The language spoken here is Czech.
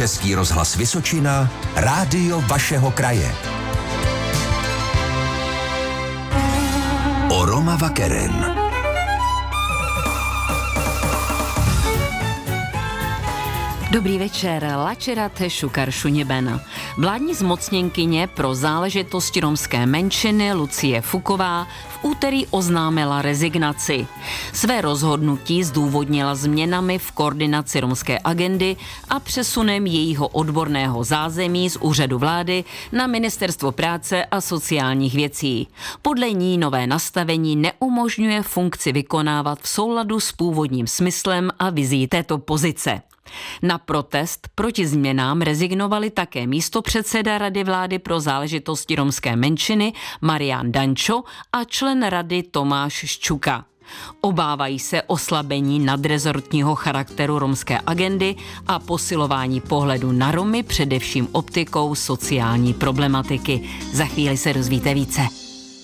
Český rozhlas Vysočina, rádio vašeho kraje. Oroma Vakeren. Dobrý večer, Lačerat Šukar Šuněben. Vládní zmocněnkyně pro záležitosti romské menšiny Lucie Fuková v úterý oznámila rezignaci. Své rozhodnutí zdůvodnila změnami v koordinaci romské agendy a přesunem jejího odborného zázemí z úřadu vlády na Ministerstvo práce a sociálních věcí. Podle ní nové nastavení neumožňuje funkci vykonávat v souladu s původním smyslem a vizí této pozice. Na protest proti změnám rezignovali také místopředseda Rady vlády pro záležitosti romské menšiny Marián Dančo a člen rady Tomáš Ščuka. Obávají se oslabení nadrezortního charakteru romské agendy a posilování pohledu na Romy především optikou sociální problematiky. Za chvíli se dozvíte více.